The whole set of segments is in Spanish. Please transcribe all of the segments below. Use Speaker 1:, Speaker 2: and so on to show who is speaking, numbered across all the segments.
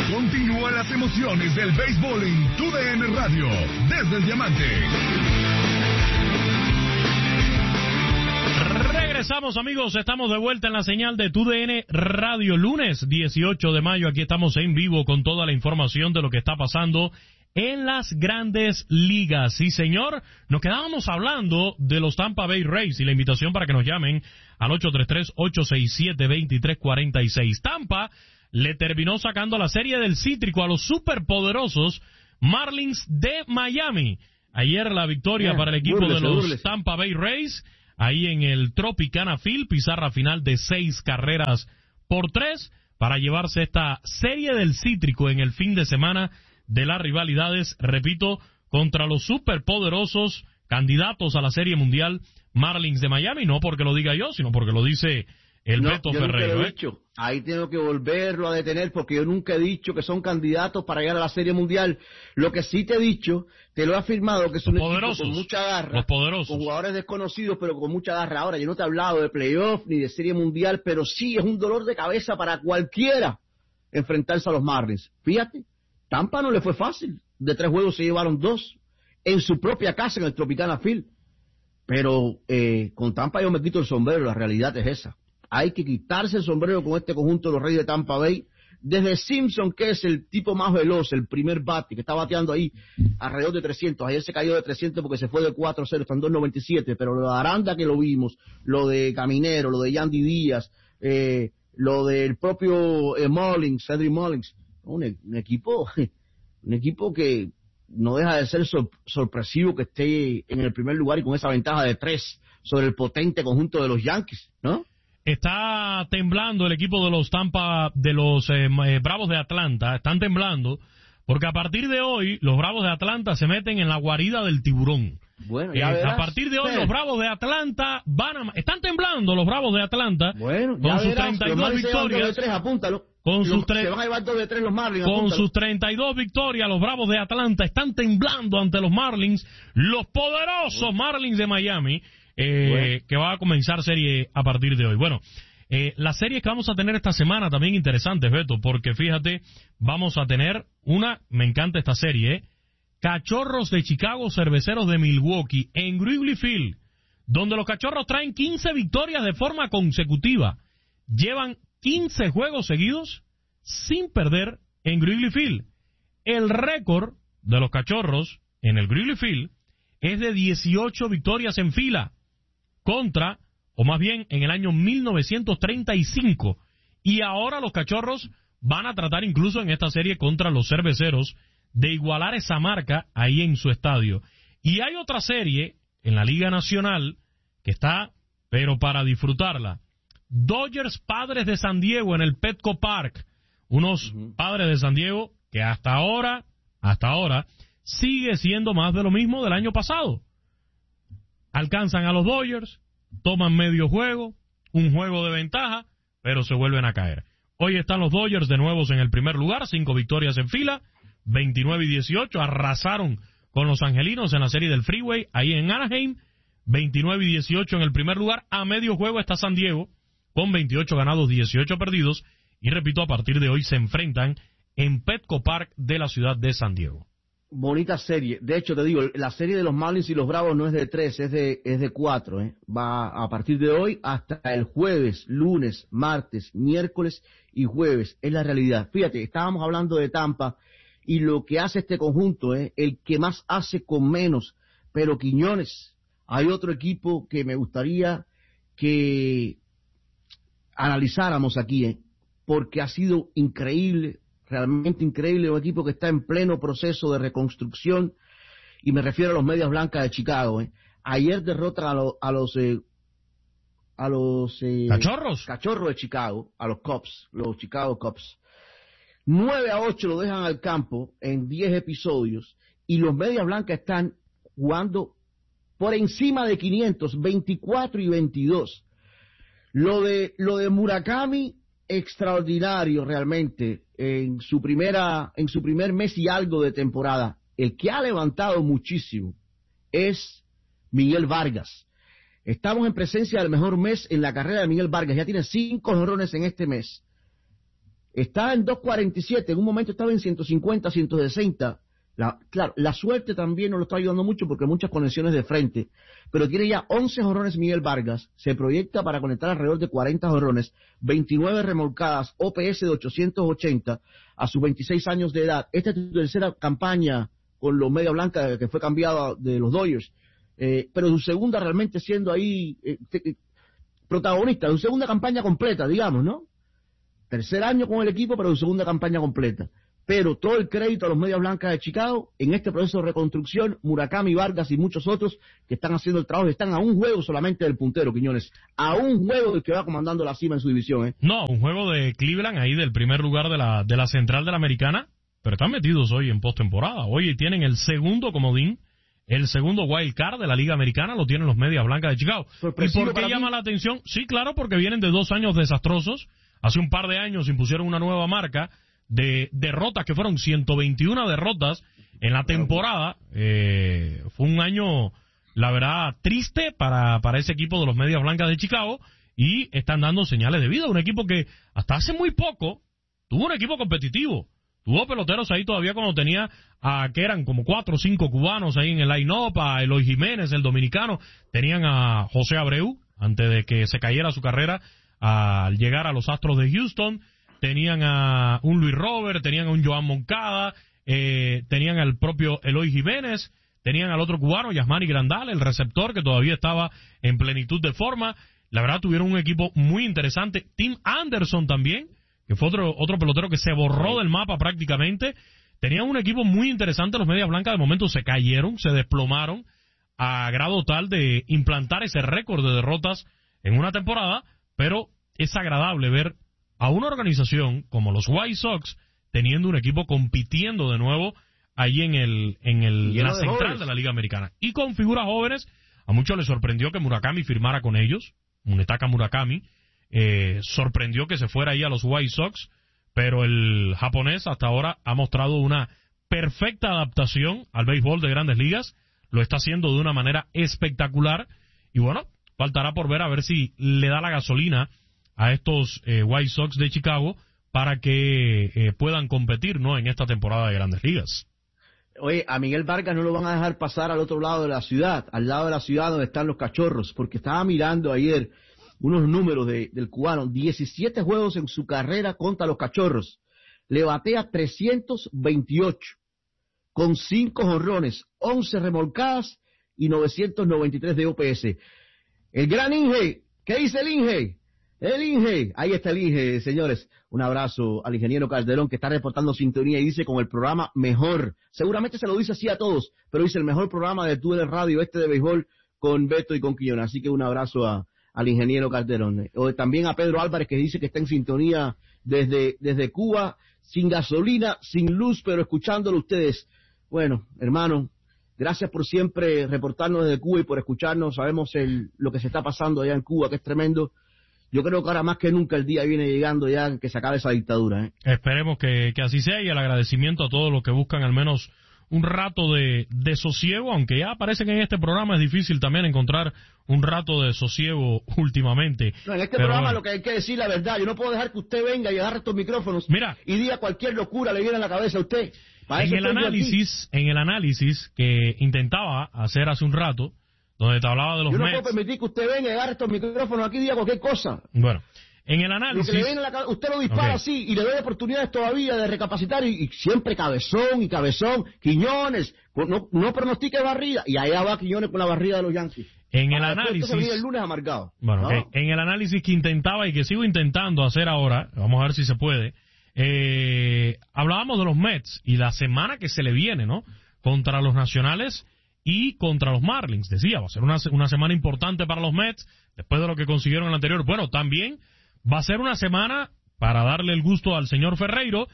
Speaker 1: Continúan las emociones del béisbol en TUDN Radio, desde el Diamante.
Speaker 2: Regresamos, amigos, estamos de vuelta en la señal de TUDN Radio, lunes 18 de mayo, aquí estamos en vivo con toda la información de lo que está pasando en las grandes ligas. Sí, señor, nos quedábamos hablando de los Tampa Bay Rays y la invitación para que nos llamen al 833-867-2346. Tampa le terminó sacando la serie del cítrico a los superpoderosos Marlins de Miami. Ayer la victoria para el equipo de los Tampa Bay Rays, ahí en el Tropicana Field, pizarra final de 6-3 para llevarse esta serie del cítrico en el fin de semana de las rivalidades, repito, contra los superpoderosos candidatos a la Serie Mundial Marlins de Miami, no porque lo diga yo, sino porque lo dice el Beto Ferreiro.
Speaker 3: Ahí tengo que volverlo a detener porque yo nunca he dicho que son candidatos para llegar a la Serie Mundial. Lo que sí te he dicho, te lo he afirmado, que son un equipo con mucha garra,
Speaker 2: los poderosos,
Speaker 3: con jugadores desconocidos, pero con mucha garra. Ahora, yo no te he hablado de playoff ni de Serie Mundial, pero sí es un dolor de cabeza para cualquiera enfrentarse a los Marlins. Fíjate, Tampa no le fue fácil. De 3 juegos se llevaron 2 en su propia casa en el Tropicana Field. Pero con Tampa yo me quito el sombrero, la realidad es esa. Hay que quitarse el sombrero con este conjunto de los Reyes de Tampa Bay. Desde Simpson, que es el tipo más veloz, el primer bate, que está bateando ahí alrededor de 300. Ayer se cayó de 300 porque se fue de 4-0, está en 2.97. Pero lo de Aranda que lo vimos, lo de Caminero, lo de Yandy Díaz, lo del propio Mullins, Cedric Mullins. Un equipo que no deja de ser sorpresivo que esté en el primer lugar y con esa ventaja de 3 sobre el potente conjunto de los Yankees, ¿no?
Speaker 2: Está temblando el equipo de los Bravos de Atlanta, están temblando, porque a partir de hoy los Bravos de Atlanta se meten en la guarida del tiburón.
Speaker 3: Bueno, ya verás.
Speaker 2: A partir de hoy los Bravos de Atlanta están temblando los Bravos de Atlanta,
Speaker 3: bueno,
Speaker 2: con sus 32 victorias.
Speaker 3: Se van a llevar 2 de 3 los Marlins.
Speaker 2: Con sus 32 victorias, los Bravos de Atlanta están temblando ante los Marlins, los poderosos Marlins de Miami, que va a comenzar serie a partir de hoy. Bueno, las series que vamos a tener esta semana también interesantes, Beto, porque fíjate, vamos a tener me encanta esta serie, Cachorros de Chicago, Cerveceros de Milwaukee, en Wrigley Field, donde los Cachorros traen 15 victorias de forma consecutiva. Llevan 15 juegos seguidos sin perder en Wrigley Field. El récord de los Cachorros en el Wrigley Field es de 18 victorias en fila, o más bien en el año 1935. Y ahora los Cachorros van a tratar incluso en esta serie contra los Cerveceros de igualar esa marca ahí en su estadio. Y hay otra serie en la Liga Nacional que está, pero para disfrutarla. Dodgers Padres de San Diego en el Petco Park. Unos Padres de San Diego que hasta ahora, sigue siendo más de lo mismo del año pasado. Alcanzan a los Dodgers, toman medio juego, un juego de ventaja, pero se vuelven a caer. Hoy están los Dodgers de nuevo en el primer lugar, 5 victorias en fila, 29-18, arrasaron con los angelinos en la serie del Freeway, ahí en Anaheim, 29-18 en el primer lugar. A medio juego está San Diego, con 28 ganados, 18 perdidos, y repito, a partir de hoy se enfrentan en Petco Park de la ciudad de San Diego.
Speaker 3: Bonita serie. De hecho, te digo, la serie de los Marlins y los Bravos no es de 3, es de 4. Va a partir de hoy hasta el jueves, lunes, martes, miércoles y jueves. Es la realidad. Fíjate, estábamos hablando de Tampa y lo que hace este conjunto, el que más hace con menos. Pero Quiñones, hay otro equipo que me gustaría que analizáramos aquí, porque ha sido increíble. Realmente increíble, un equipo que está en pleno proceso de reconstrucción, y me refiero a los Medias Blancas de Chicago. Ayer derrotan a los Cachorros de Chicago, a los Cubs, los Chicago Cubs. 9-8 lo dejan al campo en 10 episodios, y los Medias Blancas están jugando por encima de 500, 24-22. Lo de Murakami, extraordinario realmente en su primer mes y algo de temporada. El que ha levantado muchísimo es Miguel Vargas. Estamos en presencia del mejor mes en la carrera de Miguel Vargas. Ya tiene 5 jonrones en este mes. Está en 2.47, en un momento estaba en 150, 160. Claro, la suerte también nos lo está ayudando mucho porque muchas conexiones de frente, pero tiene ya 11 jonrones Miguel Vargas, se proyecta para conectar alrededor de 40 jonrones, 29 remolcadas, OPS de 880 a sus 26 años de edad. Esta es tu tercera campaña con los Media Blanca, que fue cambiado de los Dodgers, pero su segunda realmente siendo ahí protagonista, su segunda campaña completa, digamos, ¿no? Tercer año con el equipo, pero su segunda campaña completa. Pero todo el crédito a los Medias Blancas de Chicago en este proceso de reconstrucción, Murakami, Vargas y muchos otros que están haciendo el trabajo, están a un juego solamente del puntero, Quiñones, a un juego del que va comandando la cima en su división, ¿eh?
Speaker 2: No, un juego de Cleveland ahí del primer lugar de la central de la Americana, pero están metidos hoy en postemporada. Hoy tienen el segundo comodín, el segundo wild card de la Liga Americana, lo tienen los Medias Blancas de Chicago. ¿Y por qué llama la atención? Sí, claro, porque vienen de 2 años desastrosos. Hace un par de años impusieron una nueva marca de derrotas, que fueron 121 derrotas en la temporada. Fue un año, la verdad, triste para ese equipo de los Medias Blancas de Chicago, y están dando señales de vida. Un equipo que hasta hace muy poco tuvo un equipo competitivo, tuvo peloteros ahí todavía cuando tenía que eran como 4 o 5 cubanos ahí en el line-up, a Eloy Jiménez, el dominicano, tenían a José Abreu antes de que se cayera su carrera al llegar a los Astros de Houston. Tenían a un Luis Robert, tenían a un Joan Moncada, tenían al propio Eloy Jiménez, tenían al otro cubano, Yasmani Grandal, el receptor, que todavía estaba en plenitud de forma. La verdad, tuvieron un equipo muy interesante. Tim Anderson también, que fue otro pelotero que se borró del mapa prácticamente. Tenían un equipo muy interesante. Los Medias Blancas de momento se cayeron, se desplomaron a grado tal de implantar ese récord de derrotas en una temporada, pero es agradable ver a una organización como los White Sox teniendo un equipo compitiendo de nuevo ahí en la central de la Liga Americana. Y con figuras jóvenes, a muchos les sorprendió que Murakami firmara con ellos, Munetaka Murakami, sorprendió que se fuera ahí a los White Sox, pero el japonés hasta ahora ha mostrado una perfecta adaptación al béisbol de Grandes Ligas, lo está haciendo de una manera espectacular, y bueno, faltará por ver a ver si le da la gasolina a estos White Sox de Chicago para que puedan competir, ¿no?, en esta temporada de Grandes Ligas.
Speaker 3: Oye, a Miguel Vargas no lo van a dejar pasar al otro lado de la ciudad, al lado de la ciudad donde están los Cachorros, porque estaba mirando ayer unos números del cubano, 17 juegos en su carrera contra los Cachorros, le batea 328, con 5 jonrones, 11 remolcadas y 993 de OPS. El gran Inge, ¿qué dice el Inge? El Inge, ahí está el Inge, señores. Un abrazo al ingeniero Calderón, que está reportando sintonía y dice con el programa mejor. Seguramente se lo dice así a todos, pero dice el mejor programa de TUDN Radio de béisbol con Beto y con Quiñones. Así que un abrazo al ingeniero Calderón. O también a Pedro Álvarez, que dice que está en sintonía desde Cuba, sin gasolina, sin luz, pero escuchándolo ustedes. Bueno, hermano, gracias por siempre reportarnos desde Cuba y por escucharnos. Sabemos lo que se está pasando allá en Cuba, que es tremendo. Yo creo que ahora más que nunca el día viene llegando ya que se acabe esa dictadura, ¿eh?
Speaker 2: Esperemos que así sea, y el agradecimiento a todos los que buscan al menos un rato de sosiego, aunque ya aparecen en este programa, es difícil también encontrar un rato de sosiego últimamente.
Speaker 3: No, en este programa lo que hay que decir la verdad. Yo no puedo dejar que usted venga y agarre estos micrófonos y diga cualquier locura le viene a la cabeza a usted.
Speaker 2: En el análisis que intentaba hacer hace un rato, donde te hablaba de los Mets.
Speaker 3: Yo no puedo permitir que usted venga y agarre estos micrófonos aquí y diga cualquier cosa.
Speaker 2: Bueno, en el análisis...
Speaker 3: Lo que le viene a la cabeza, usted lo dispara así y le doy oportunidades todavía de recapacitar y siempre cabezón, Quiñones, no pronostique barrida. Y allá va Quiñones con la barrida de los Yankees.
Speaker 2: En el análisis...
Speaker 3: el lunes amargado.
Speaker 2: Bueno,
Speaker 3: ¿no?
Speaker 2: En el análisis que intentaba y que sigo intentando hacer ahora, vamos a ver si se puede, hablábamos de los Mets y la semana que se le viene, ¿no?, contra los Nacionales y contra los Marlins. Decía, va a ser una semana importante para los Mets, después de lo que consiguieron en el anterior. Bueno, también va a ser una semana, para darle el gusto al señor Ferreiro,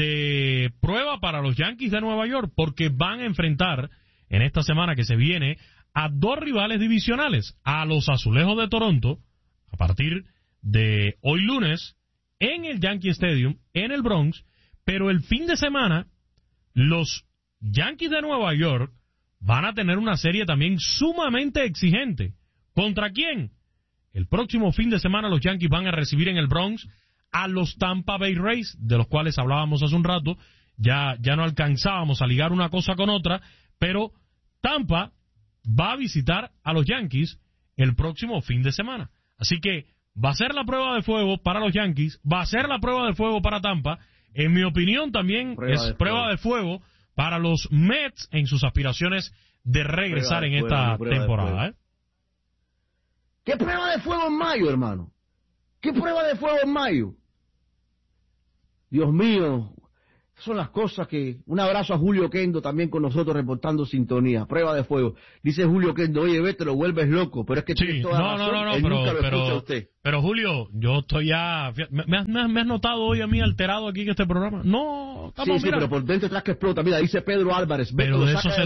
Speaker 2: de prueba para los Yankees de Nueva York, porque van a enfrentar en esta semana que se viene a 2 rivales divisionales, a los Azulejos de Toronto, a partir de hoy lunes, en el Yankee Stadium, en el Bronx, pero el fin de semana, los Yankees de Nueva York van a tener una serie también sumamente exigente. ¿Contra quién? El próximo fin de semana los Yankees van a recibir en el Bronx a los Tampa Bay Rays, de los cuales hablábamos hace un rato. Ya no alcanzábamos a ligar una cosa con otra, pero Tampa va a visitar a los Yankees el próximo fin de semana. Así que va a ser la prueba de fuego para los Yankees, va a ser la prueba de fuego para Tampa. En mi opinión también prueba de fuego para los Mets en sus aspiraciones de regresar en esta temporada.
Speaker 3: ¿Qué prueba de fuego en mayo, hermano? ¿Qué prueba de fuego en mayo? Dios mío, son las cosas que... Un abrazo a Julio Kendo también con nosotros reportando sintonía. Prueba de fuego. Dice Julio Kendo, oye, Beto, lo vuelves loco, pero es que tienes toda la razón. Él nunca lo escucha a usted.
Speaker 2: Pero Julio, yo estoy ya... ¿Me has notado hoy a mí alterado aquí en este programa? No,
Speaker 3: estamos, sí, pero por dentro atrás que explota. Mira, dice Pedro Álvarez.
Speaker 2: Pero de eso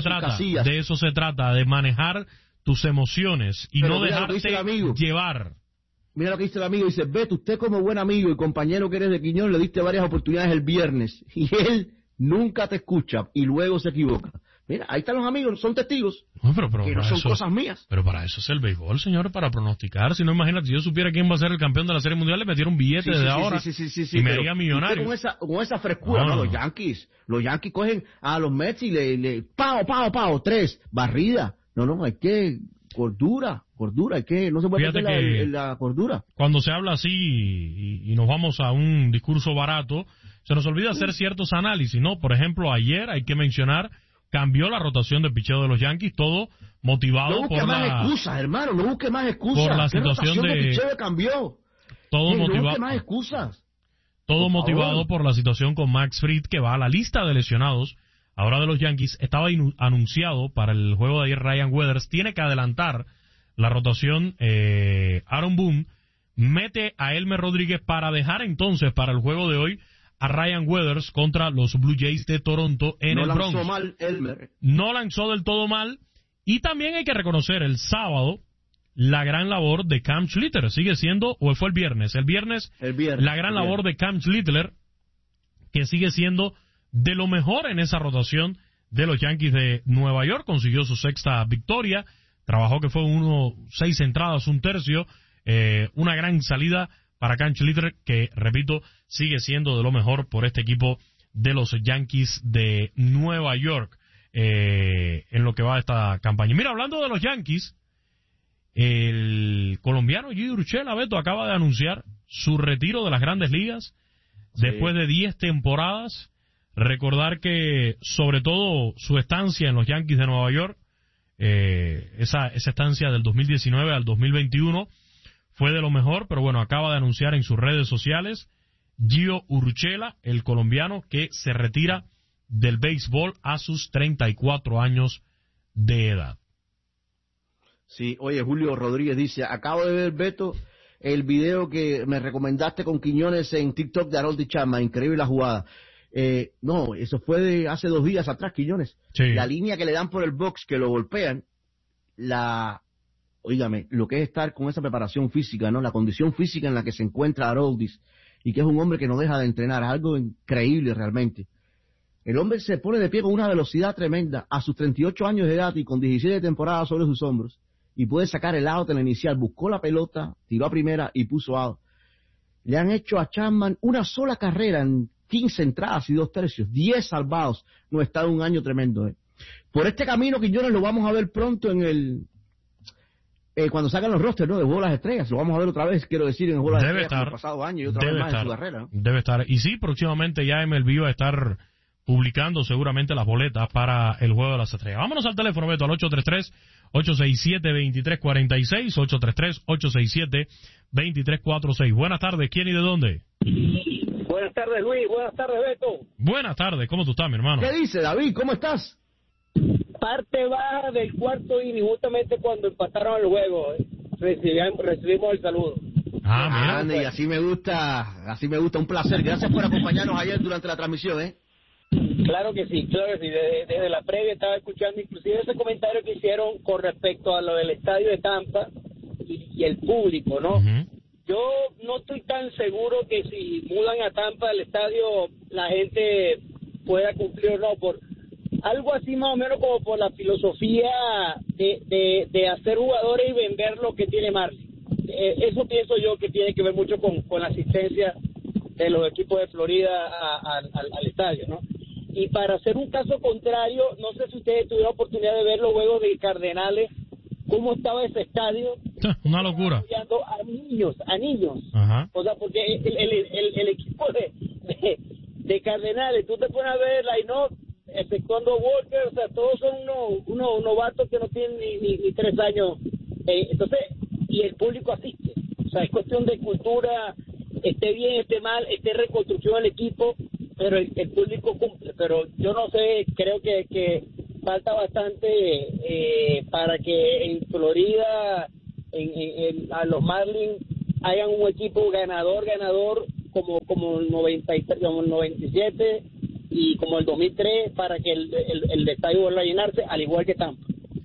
Speaker 2: se trata, de manejar tus emociones y pero no dejarte llevar.
Speaker 3: Mira lo que dice el amigo, dice, Beto, usted como buen amigo y compañero que eres de Quiñón, le diste varias oportunidades el viernes, y él nunca te escucha, y luego se equivoca. Mira, ahí están los amigos, son testigos,
Speaker 2: no, pero
Speaker 3: que no son cosas mías.
Speaker 2: Pero para eso es el béisbol, señor, para pronosticar. Si no, imagínate, si yo supiera quién va a ser el campeón de la Serie Mundial, le metiera un billete desde ahora, y me haría millonario.
Speaker 3: Con esa frescura, no, los Yankees cogen a los Mets y le pao, 3, barrida. No, hay que... Cordura, hay que, no se puede perder la cordura.
Speaker 2: Cuando se habla así y nos vamos a un discurso barato, se nos olvida hacer ciertos análisis, ¿no? Por ejemplo, ayer hay que mencionar, cambió la rotación de picheo de los Yankees, todo motivado por
Speaker 3: más excusas, hermano, no busque más excusas.
Speaker 2: Por la situación de
Speaker 3: picheo cambió.
Speaker 2: Todo
Speaker 3: motivado.
Speaker 2: No
Speaker 3: busque más excusas.
Speaker 2: Todo motivado por la situación con Max Fried, que va a la lista de lesionados ahora de los Yankees. Estaba anunciado para el juego de ayer Ryan Weathers, tiene que adelantar la rotación Aaron Boone, mete a Elmer Rodríguez para dejar entonces para el juego de hoy a Ryan Weathers contra los Blue Jays de Toronto en el Bronx.
Speaker 3: No lanzó mal Elmer.
Speaker 2: No lanzó del todo mal, y también hay que reconocer el sábado la gran labor de Cam Schlitter, sigue siendo, o fue el viernes, la gran labor de Cam Schlitter, que sigue siendo de lo mejor en esa rotación de los Yankees de Nueva York. Consiguió su sexta victoria, trabajó que fue 6 entradas, 1/3, una gran salida para Cam Schlitter, que, repito, sigue siendo de lo mejor por este equipo de los Yankees de Nueva York en lo que va de esta campaña. Mira, hablando de los Yankees, el colombiano Gio Urshela, Beto, acaba de anunciar su retiro de las Grandes Ligas después de 10 temporadas. Recordar que, sobre todo, su estancia en los Yankees de Nueva York, esa estancia del 2019 al 2021, fue de lo mejor, pero bueno, acaba de anunciar en sus redes sociales Gio Urshela, el colombiano, que se retira del béisbol a sus 34 años de edad.
Speaker 3: Sí, oye, Julio Rodríguez dice, acabo de ver, Beto, el video que me recomendaste con Quiñones en TikTok de Harold Chapman, increíble la jugada. No, eso fue de hace 2 días atrás, Quiñones.
Speaker 2: Sí.
Speaker 3: La línea que le dan por el box, que lo golpean, oígame, lo que es estar con esa preparación física, ¿no? La condición física en la que se encuentra Haroldis, y que es un hombre que no deja de entrenar, es algo increíble realmente. El hombre se pone de pie con una velocidad tremenda a sus 38 años de edad y con 17 temporadas sobre sus hombros, y puede sacar el out en la inicial, buscó la pelota, tiró a primera y puso out. Le han hecho a Chapman una sola carrera en 15 entradas y 2/3, 10 salvados. No, está un año tremendo. Por este camino, Quiñones, lo vamos a ver pronto en cuando sacan los rosters, ¿no? De Juego de las Estrellas. Lo vamos a ver otra vez, quiero decir, en el Juego de las Estrellas el pasado año y otra vez más en su carrera.
Speaker 2: Debe estar. Y sí, próximamente ya MLB va a estar publicando seguramente las boletas para el Juego de las Estrellas. Vámonos al teléfono, Beto, al 833-867-2346, 833-867-2346. Buenas tardes, ¿quién y de dónde?
Speaker 4: Buenas tardes, Luis. Buenas tardes, Beto.
Speaker 2: Buenas tardes, ¿cómo tú estás, mi hermano?
Speaker 3: ¿Qué dice, David? ¿Cómo estás?
Speaker 4: Parte baja del cuarto inning, justamente cuando empataron el juego, recibimos el saludo.
Speaker 3: Mira. Y así me gusta, un placer. Gracias por acompañarnos ayer durante la transmisión,
Speaker 4: Claro que sí. Desde la previa estaba escuchando inclusive ese comentario que hicieron con respecto a lo del estadio de Tampa y el público, ¿no?
Speaker 2: Uh-huh.
Speaker 4: Yo no estoy tan seguro que si mudan a Tampa el estadio la gente pueda cumplir o no, por algo así más o menos como por la filosofía de hacer jugadores y vender lo que tiene Marley. Eso pienso yo que tiene que ver mucho con la asistencia de los equipos de Florida al estadio, ¿no? Y para hacer un caso contrario, no sé si ustedes tuvieron la oportunidad de ver los juegos de Cardenales, cómo estaba ese estadio.
Speaker 2: Una locura.
Speaker 4: Apoyando a niños.
Speaker 2: Ajá.
Speaker 4: O sea, porque el equipo de Cardenales, tú te pones a ver line-up, exceptuando Walker, o sea, todos son unos novatos que no tienen ni 3 años. Entonces, y el público asiste. O sea, es cuestión de cultura, esté bien, esté mal, esté reconstrucción del equipo, pero el público cumple. Pero yo no sé, creo que falta bastante para que en Florida, a los Marlins, hayan un equipo ganador, como el 93, como el 97 y como el 2003, para que el estadio vuelva a llenarse, al igual que Tampa.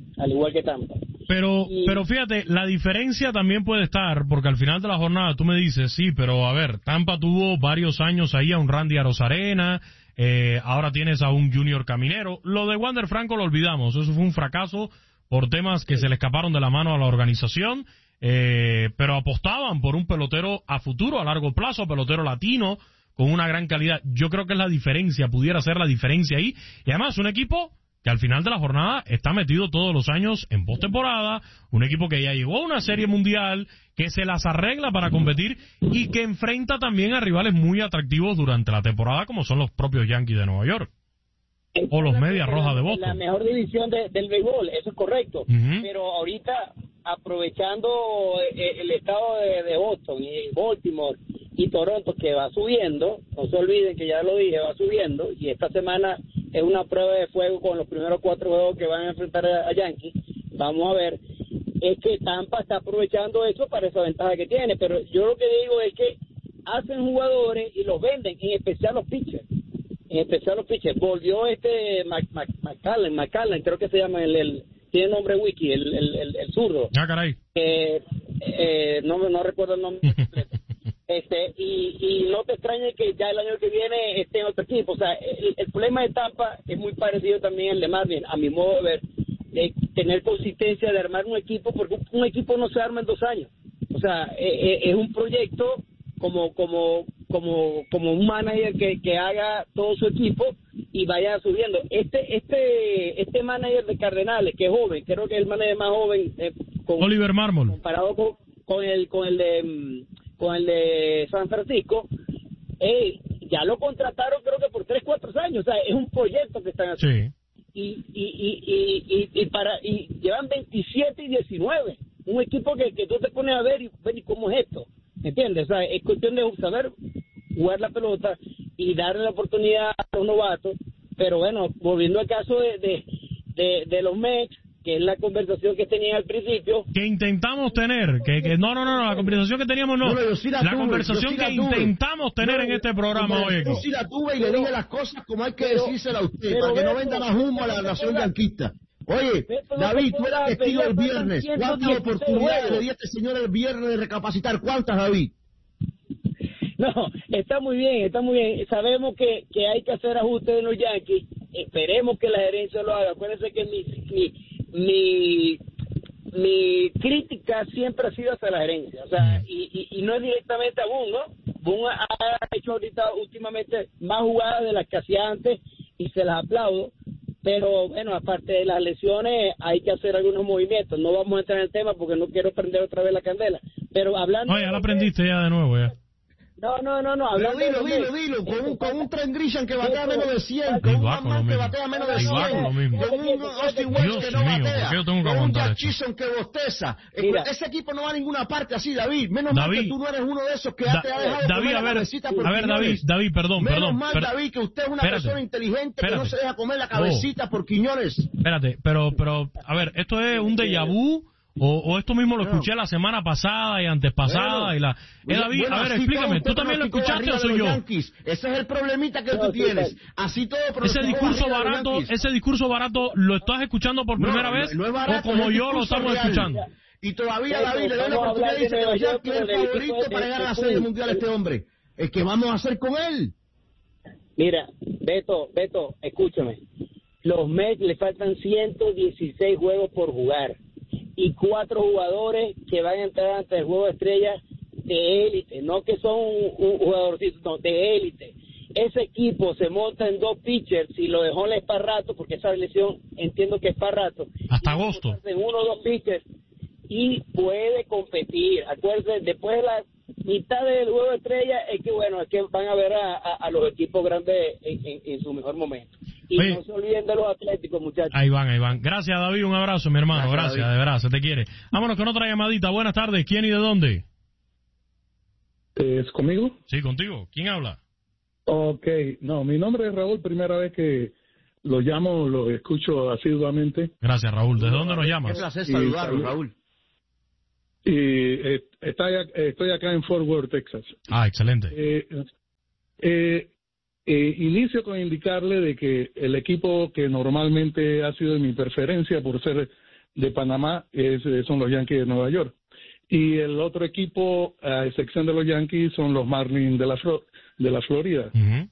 Speaker 2: Pero fíjate, la diferencia también puede estar, porque al final de la jornada tú me dices, sí, pero a ver, Tampa tuvo varios años ahí a un Randy Arozarena, ahora tienes a un Junior Caminero. Lo de Wander Franco lo olvidamos, eso fue un fracaso por temas que se le escaparon de la mano a la organización, pero apostaban por un pelotero a futuro, a largo plazo, pelotero latino, con una gran calidad. Yo creo que es la diferencia, pudiera ser la diferencia ahí, y además un equipo que al final de la jornada está metido todos los años en postemporada, un equipo que ya llegó a una serie mundial, que se las arregla para competir y que enfrenta también a rivales muy atractivos durante la temporada, como son los propios Yankees de Nueva York o los Medias Rojas de Boston.
Speaker 4: La mejor división del béisbol, eso es correcto.
Speaker 2: Uh-huh.
Speaker 4: Pero ahorita, aprovechando el estado de Boston y Baltimore y Toronto, que va subiendo, no se olviden que ya lo dije, va subiendo, y esta semana es una prueba de fuego con los primeros 4 juegos que van a enfrentar a Yankees. Vamos a ver, es que Tampa está aprovechando eso para esa ventaja que tiene, pero yo lo que digo es que hacen jugadores y los venden, en especial los pitchers. Volvió McCallan, creo que se llama, tiene nombre wiki, el zurdo.
Speaker 2: Ah, caray.
Speaker 4: No recuerdo el nombre completo. Y no te extrañe que ya el año que viene esté en otro equipo. O sea, el problema de Tampa es muy parecido también al de Marlins, a mi modo de ver, de tener consistencia de armar un equipo, porque un equipo no se arma en 2 años. O sea, es un proyecto como un manager que haga todo su equipo y vaya subiendo. Este manager de Cardenales, que es joven, creo que es el manager más joven,
Speaker 2: Oliver Marmol,
Speaker 4: comparado con el de San Francisco, ya lo contrataron creo que por 3-4 años. O sea, es un proyecto que están haciendo. Sí. Y llevan 27 y 19. Un equipo que tú te pones a ver y cómo es esto, ¿entiendes? O sea, es cuestión de saber jugar la pelota y darle la oportunidad a los novatos. Pero bueno, volviendo al caso de los Mets, que es la conversación que tenía al principio.
Speaker 2: Que intentamos tener, no, la conversación que teníamos no. La conversación que intentamos tener en este programa hoy.
Speaker 3: Yo sí la tuve y le dije las cosas como hay que decírsela a usted, para que no vendan a humo a la nación yanquista. Oye, David, tú eras testigo el viernes. ¿Cuántas oportunidades le di a este señor el viernes de recapacitar? ¿Cuántas, David?
Speaker 4: No, está muy bien. Sabemos que hay que hacer ajustes en los Yankees. Esperemos que la gerencia lo haga. Acuérdense que mi crítica siempre ha sido hacia la gerencia. O sea, y no es directamente a Boone, ¿no? Boone ha hecho últimamente más jugadas de las que hacía antes y se las aplaudo. Pero bueno, aparte de las lesiones, hay que hacer algunos movimientos. No vamos a entrar en el tema porque no quiero prender otra vez la candela. Pero hablando...
Speaker 2: No, ya la prendiste ya de nuevo, ya.
Speaker 4: No.
Speaker 3: Pero dilo. Con un Trent Grisham que batea menos de 100, con un Mann que batea menos de 100, con un Austin Wells que no batea, con un Jack Chisholm que bosteza. Ese equipo no va a ninguna parte así, David. Menos mal que tú no eres uno de esos que te ha dejado comer la cabecita por Quiñones.
Speaker 2: David, perdón.
Speaker 3: Menos mal, David, que usted es una persona inteligente que no se deja comer la cabecita por Quiñones.
Speaker 2: Espérate, pero, a ver, ¿esto es un déjà vu? O esto mismo lo escuché la semana pasada y antes pasada David, a ver, explícame, ¿tú también lo escuchaste o soy yo?
Speaker 3: Ese es el problemita que tú tienes. Así todo
Speaker 2: ese discurso barato lo estás escuchando por primera vez
Speaker 3: no es barato,
Speaker 2: o como yo lo estamos escuchando.
Speaker 3: Y todavía David le da la oportunidad y dice que los Yankees es el favorito para llegar a la Serie Mundial este hombre. ¿Qué vamos a hacer con él?
Speaker 4: Mira, Beto, escúchame. Los Mets le faltan 116 juegos por jugar y 4 jugadores que van a entrar ante el juego de estrellas de élite, no que son un jugadorcito, no, de élite. Ese equipo se monta en 2 pitchers y lo dejó en para rato, porque esa lesión entiendo que es para rato.
Speaker 2: Hasta agosto.
Speaker 4: En 1 o 2 pitchers y puede competir. Acuérdense, después de la mitad del juego de estrella es que van a ver a los equipos grandes en su mejor momento. Y
Speaker 2: oye,
Speaker 4: no se olviden de los Atléticos, muchachos.
Speaker 2: Ahí van. Gracias, David, un abrazo, mi hermano. Gracias, de verdad, se te quiere. Vámonos con otra llamadita. Buenas tardes, ¿quién y de dónde?
Speaker 5: ¿Es conmigo?
Speaker 2: Sí, contigo. ¿Quién habla?
Speaker 5: Ok, no, mi nombre es Raúl, primera vez que lo llamo, lo escucho asiduamente.
Speaker 2: Gracias, Raúl. ¿Desde dónde nos llamas?
Speaker 3: Qué placer saludarlo, Raúl.
Speaker 5: Y estoy acá en Fort Worth, Texas.
Speaker 2: Ah, excelente.
Speaker 5: Inicio con indicarle de que el equipo que normalmente ha sido de mi preferencia por ser de Panamá son los Yankees de Nueva York. Y el otro equipo, a excepción de los Yankees, son los Marlins de la Florida.
Speaker 2: Uh-huh.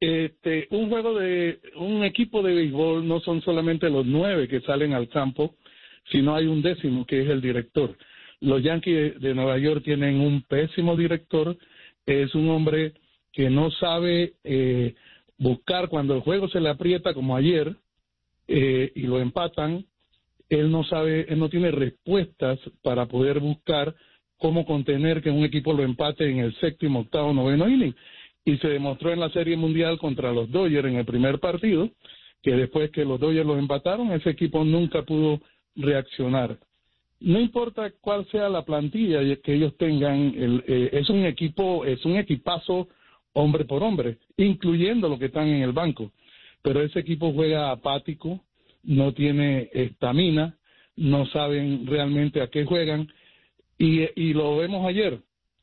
Speaker 5: Un equipo de béisbol no son solamente los 9 que salen al campo, sino hay un 10º que es el director. Los Yankees de Nueva York tienen un pésimo director, es un hombre que no sabe buscar cuando el juego se le aprieta como ayer y lo empatan. Él no tiene respuestas para poder buscar cómo contener que un equipo lo empate en el 7º, 8º, 9º inning. Y se demostró en la Serie Mundial contra los Dodgers en el primer partido, que después que los Dodgers los empataron, ese equipo nunca pudo reaccionar. No importa cuál sea la plantilla que ellos tengan, es un equipazo hombre por hombre, incluyendo los que están en el banco. Pero ese equipo juega apático, no tiene estamina, no saben realmente a qué juegan, y lo vemos ayer,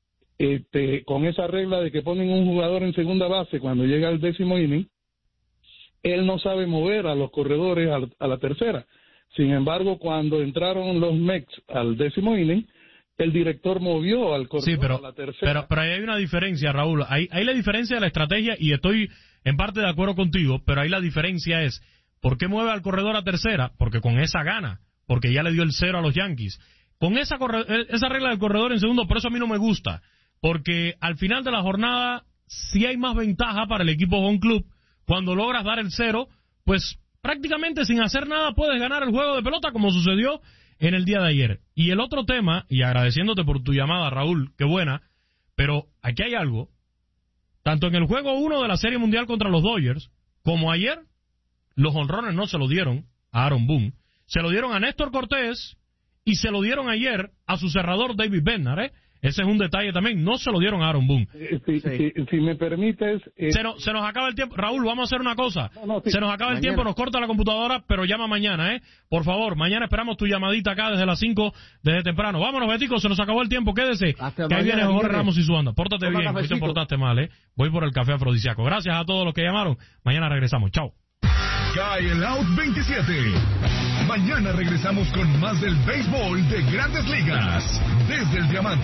Speaker 5: con esa regla de que ponen un jugador en segunda base cuando llega al 10º inning, él no sabe mover a los corredores a la tercera. Sin embargo, cuando entraron los Mets al 10º inning, el director movió al corredor a la tercera.
Speaker 2: Pero ahí hay una diferencia, Raúl. Ahí la diferencia de la estrategia, y estoy en parte de acuerdo contigo, pero ahí la diferencia es, ¿por qué mueve al corredor a tercera? Porque con esa gana, porque ya le dio el 0 a los Yankees. Con esa regla del corredor en segundo, por eso a mí no me gusta, porque al final de la jornada sí hay más ventaja para el equipo home club. Cuando logras dar el 0, pues prácticamente sin hacer nada puedes ganar el juego de pelota, como sucedió en el día de ayer. Y el otro tema, y agradeciéndote por tu llamada, Raúl, qué buena, pero aquí hay algo. Tanto en el juego 1 de la Serie Mundial contra los Dodgers, como ayer, los jonrones no se lo dieron a Aaron Boone, se lo dieron a Néstor Cortés y se lo dieron ayer a su cerrador David Bednar, Ese es un detalle también, no se lo dieron a Aaron Boone.
Speaker 5: Si me permites...
Speaker 2: Se nos acaba el tiempo. Raúl, vamos a hacer una cosa.
Speaker 5: Sí.
Speaker 2: Se nos acaba el tiempo, nos corta la computadora, pero llama mañana, Por favor, mañana esperamos tu llamadita acá desde las 5, desde temprano. Vámonos, Betico, se nos acabó el tiempo, quédese. Que ahí viene Jorge Ramos y su banda. Pórtate bien, hoy te portaste mal, Voy por el café afrodisíaco. Gracias a todos los que llamaron. Mañana regresamos. Chao.
Speaker 1: Cae el Out 27. Mañana regresamos con más del béisbol de Grandes Ligas. Desde el Diamante.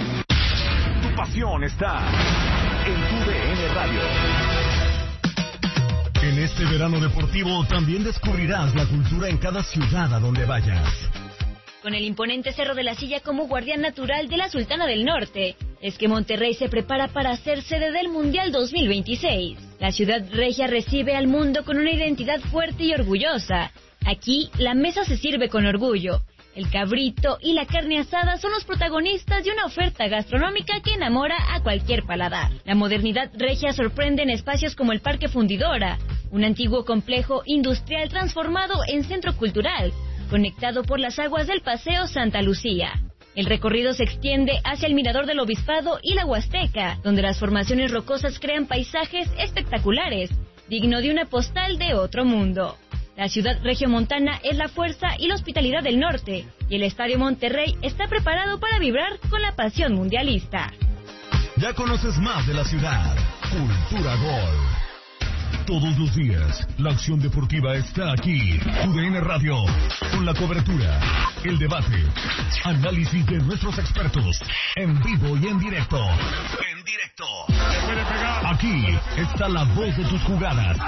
Speaker 6: Tu pasión está en tu DN Radio.
Speaker 1: En este verano deportivo también descubrirás la cultura en cada ciudad a donde vayas.
Speaker 7: Con el imponente Cerro de la Silla como guardián natural de la Sultana del Norte, es que Monterrey se prepara para ser sede del Mundial 2026. La ciudad regia recibe al mundo con una identidad fuerte y orgullosa. Aquí, la mesa se sirve con orgullo. El cabrito y la carne asada son los protagonistas de una oferta gastronómica que enamora a cualquier paladar. La modernidad regia sorprende en espacios como el Parque Fundidora, un antiguo complejo industrial transformado en centro cultural, conectado por las aguas del Paseo Santa Lucía. El recorrido se extiende hacia el Mirador del Obispado y la Huasteca, donde las formaciones rocosas crean paisajes espectaculares, digno de una postal de otro mundo. La ciudad regiomontana es la fuerza y la hospitalidad del norte, y el Estadio Monterrey está preparado para vibrar con la pasión mundialista.
Speaker 1: Ya conoces más de la ciudad. Cultura Gol. Todos los días, la acción deportiva está aquí. UDN Radio, con la cobertura, el debate, análisis de nuestros expertos, en vivo y en directo. En directo. Aquí está la voz de tus jugadas.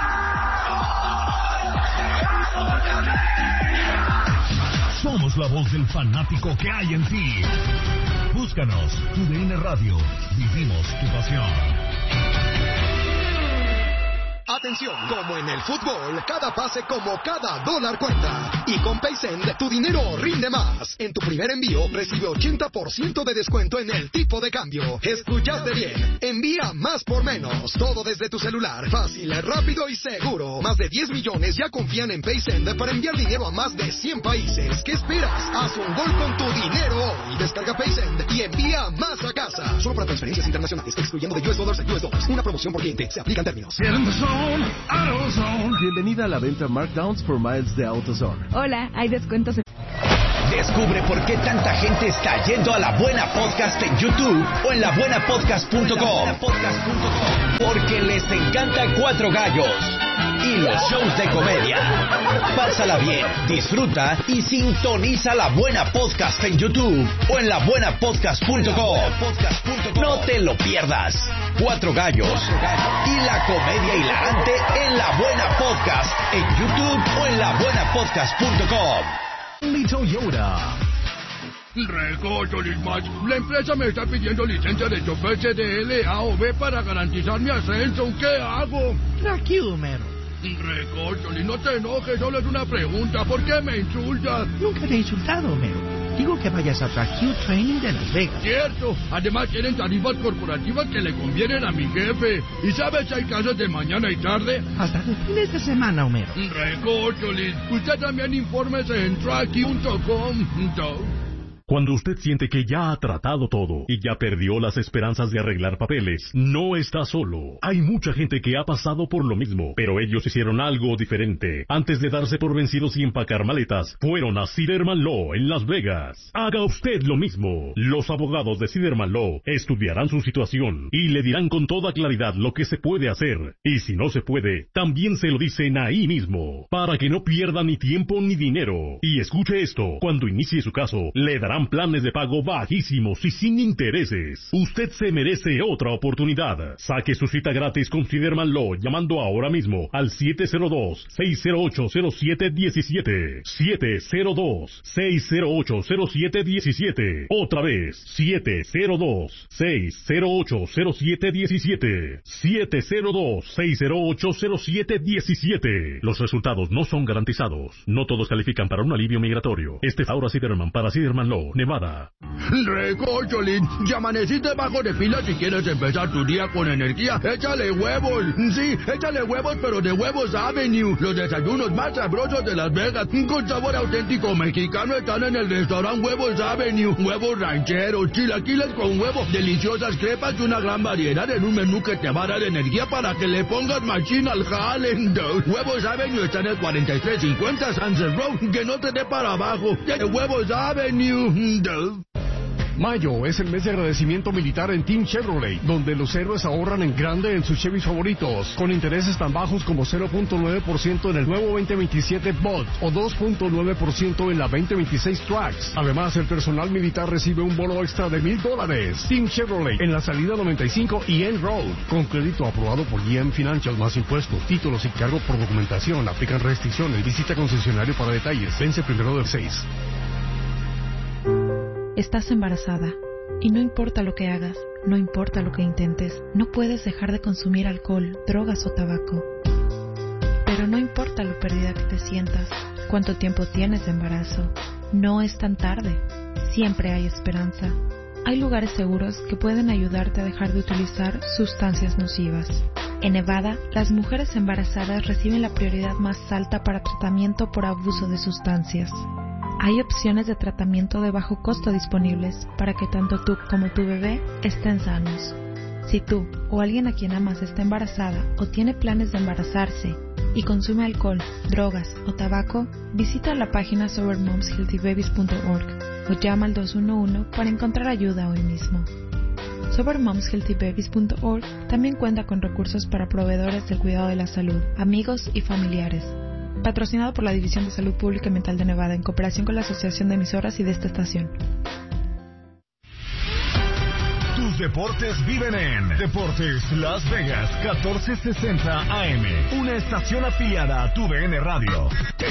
Speaker 1: Somos la voz del fanático que hay en ti. Búscanos, TUDN Radio. Vivimos tu pasión.
Speaker 8: Atención, como en el fútbol, cada pase como cada dólar cuenta. Y con PaySend, tu dinero rinde más. En tu primer envío, recibe 80% de descuento en el tipo de cambio. Escuchaste bien. Envía más por menos. Todo desde tu celular. Fácil, rápido y seguro. Más de 10 millones ya confían en PaySend para enviar dinero a más de 100 países. ¿Qué esperas? Haz un gol con tu dinero hoy. Descarga PaySend y envía más a casa. Solo para transferencias internacionales, excluyendo de US Dollars a US Dollars. Una promoción por cliente. Se aplican términos.
Speaker 9: Bienvenida a la venta Markdowns por Miles de AutoZone.
Speaker 10: Hola, hay descuentos.
Speaker 11: Descubre por qué tanta gente está yendo a La Buena Podcast en YouTube o en labuenapodcast.com. Porque les encantan Cuatro Gallos y los shows de comedia. Pásala bien, disfruta y sintoniza La Buena Podcast en YouTube o en labuenapodcast.com. No te lo pierdas. Cuatro Gallos y la comedia hilarante en La Buena Podcast en YouTube o en labuenapodcast.com.
Speaker 12: Toyota. Recocho, Lismach. La empresa me está pidiendo licencia de chofer CDL A o B para garantizar mi ascenso. ¿Qué hago?
Speaker 13: Tranquilo, mero.
Speaker 12: Recocho, no te enojes, solo es una pregunta. ¿Por qué me insultas?
Speaker 13: Nunca te he insultado, mero. Digo que vayas a Track Training de Las Vegas.
Speaker 12: Cierto. Además tienen tarifas corporativas que le convienen a mi jefe. ¿Y sabes si hay clases de mañana y tarde?
Speaker 13: Hasta los fines de semana, Homero.
Speaker 12: Recócholis. Usted también infórmese en track.com.
Speaker 1: Cuando usted siente que ya ha tratado todo y ya perdió las esperanzas de arreglar papeles, no está solo. Hay mucha gente que ha pasado por lo mismo, pero ellos hicieron algo diferente. Antes de darse por vencidos y empacar maletas, fueron a Siderman Law en Las Vegas. Haga usted lo mismo. Los abogados de Siderman Law estudiarán su situación y le dirán con toda claridad lo que se puede hacer. Y si no se puede, también se lo dicen ahí mismo, para que no pierda ni tiempo ni dinero. Y escuche esto, cuando inicie su caso, le darán planes de pago bajísimos y sin intereses. Usted se merece otra oportunidad. Saque su cita gratis con Siderman Law llamando ahora mismo al 702-608-0717. 702-608-0717. Otra vez, 702-608-0717. 702-608-0717. Los resultados no son garantizados. No todos califican para un alivio migratorio. Este es ahora Siderman para Siderman Law, Nevada.
Speaker 12: Recocholín, ya amaneciste bajo de pila. Si quieres empezar tu día con energía, échale huevos. Sí, échale huevos, pero de Huevos Avenue. Los desayunos más sabrosos de Las Vegas, con sabor auténtico mexicano, están en el restaurante Huevos Avenue. Huevos rancheros, chilaquiles con huevo, deliciosas crepas y una gran variedad en un menú que te va a dar energía para que le pongas machina al jale. Huevos Avenue está en el 4350 Sunset Road. Que no te dé para abajo. Huevos Avenue.
Speaker 14: Mayo es el mes de agradecimiento militar en Team Chevrolet, donde los héroes ahorran en grande en sus Chevys favoritos, con intereses tan bajos como 0.9% en el nuevo 2027 Bolt o 2.9% en la 2026 Trax. Además, el personal militar recibe un bono extra de $1,000. Team Chevrolet en la salida 95 y End Road, con crédito aprobado por GM Financial más impuestos, títulos y cargo por documentación. Aplican restricciones. Visita concesionario para detalles. Vence 1/6.
Speaker 10: Estás embarazada y no importa lo que hagas, no importa lo que intentes, no puedes dejar de consumir alcohol, drogas o tabaco. Pero no importa lo perdida que te sientas, cuánto tiempo tienes de embarazo, no es tan tarde, siempre hay esperanza. Hay lugares seguros que pueden ayudarte a dejar de utilizar sustancias nocivas. En Nevada, las mujeres embarazadas reciben la prioridad más alta para tratamiento por abuso de sustancias. Hay opciones de tratamiento de bajo costo disponibles para que tanto tú como tu bebé estén sanos. Si tú o alguien a quien amas está embarazada o tiene planes de embarazarse y consume alcohol, drogas o tabaco, visita la página sobermomshealthybabies.org o llama al 211 para encontrar ayuda hoy mismo. sobermomshealthybabies.org también cuenta con recursos para proveedores del cuidado de la salud, amigos y familiares. Patrocinado por la División de Salud Pública y Mental de Nevada en cooperación con la Asociación de Emisoras y de esta estación.
Speaker 1: Tus deportes viven en Deportes Las Vegas 1460 AM, una estación afiliada a TUDN Radio.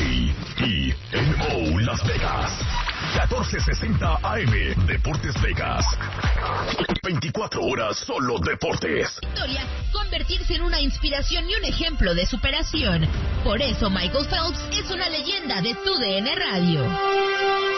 Speaker 1: KENO Las Vegas 1460 AM, Deportes Vegas. 24 horas solo deportes.
Speaker 15: Historia, convertirse en una inspiración y un ejemplo de superación. Por eso Michael Phelps es una leyenda de TUDN Radio.